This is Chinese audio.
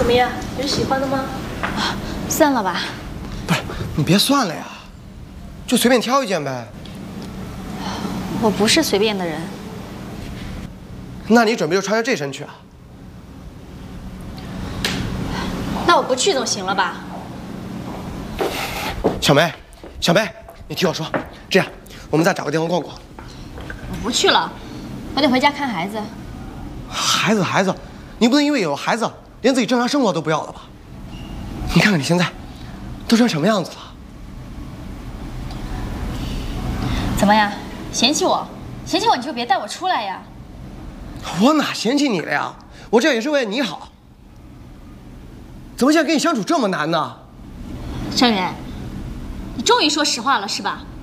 怎么样？有喜欢的吗？ 算了吧。 不是，你别算了呀，就随便挑一件呗。 我不是随便的人。 那你准备就穿着这身去啊？ 那我不去总行了吧？ 小梅，小梅，你听我说，这样，我们再找个地方逛逛。 我不去了，我得回家看孩子。 孩子，你不能因为有了孩子，连自己正常生活都不要了吧？你看看你现在，都成什么样子了？ 怎么样？嫌弃我？嫌弃我你就别带我出来呀！ 我哪嫌弃你了呀？我这也是为了你好。怎么现在跟你相处这么难呢？ 张远，你终于说实话了是吧？